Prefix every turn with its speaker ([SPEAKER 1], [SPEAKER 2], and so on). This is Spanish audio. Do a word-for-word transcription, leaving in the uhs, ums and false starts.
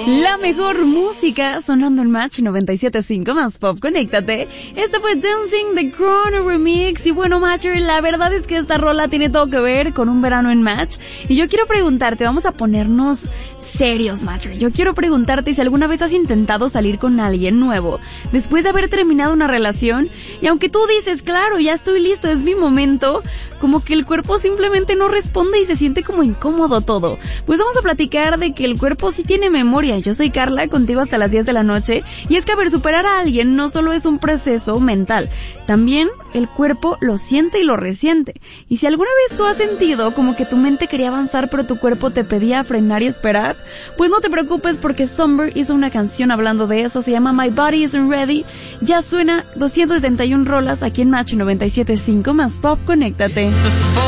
[SPEAKER 1] La mejor música sonando en Match noventa y siete punto cinco más Pop, conéctate. Este fue Dancing the Crown Remix. Y bueno, Matcher, la verdad es que esta rola tiene todo que ver con un verano en Match. Y yo quiero preguntarte, vamos a ponernos serios, Matcher. Yo quiero preguntarte si alguna vez has intentado salir con alguien nuevo después de haber terminado una relación. Y aunque tú dices, claro, ya estoy listo, es mi momento, como que el cuerpo simplemente no responde y se siente como incómodo todo. Pues vamos a platicar de que el cuerpo sí tiene memoria. Yo soy Carla, contigo hasta las diez de la noche. Y es que, a ver, superar a alguien no solo es un proceso mental, también el cuerpo lo siente y lo resiente. Y si alguna vez tú has sentido como que tu mente quería avanzar pero tu cuerpo te pedía frenar y esperar, pues no te preocupes, porque Somber hizo una canción hablando de eso. Se llama My Body Isn't Ready. Ya suena doscientas setenta y una rolas aquí en Match noventa y siete punto cinco más Pop, conéctate.